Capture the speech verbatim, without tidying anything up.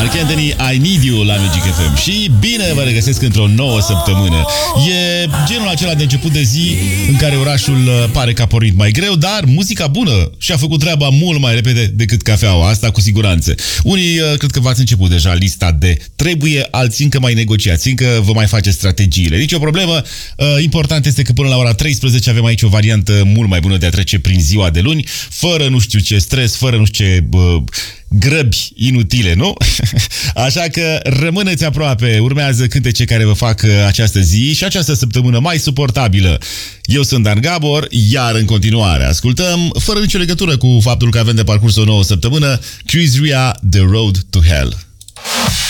Marc Anthony, I Need You la Magic F M. Și bine vă regăsesc într-o nouă săptămână. E genul acela de început de zi în care orașul pare că a pornit mai greu, dar muzica bună și-a făcut treaba mult mai repede decât cafeaua, asta cu siguranță. Unii cred că v-ați început deja lista de trebuie, alții încă mai negociați, încă vă mai faceți strategiile. Nici o problemă, important este că până la ora treisprezece avem aici o variantă mult mai bună de a trece prin ziua de luni, fără nu știu ce stres, fără nu știu ce bă, grăbi inutile, nu? Așa că rămâneți aproape, urmează cântece care vă fac această zi și această săptămână mai suportabilă. Eu sunt Dan Gabor, iar în continuare ascultăm, fără nicio legătură cu faptul că avem de parcurs o nouă săptămână, Chris Ria, The Road to Hell.